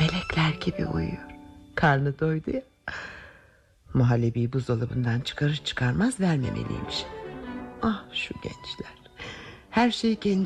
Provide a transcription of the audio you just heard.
melekler gibi uyuyor. Karnı doydu ya. Muhallebiyi buzdolabından çıkarır çıkarmaz vermemeliymiş. Ah şu gençler. Her şeyi kendileri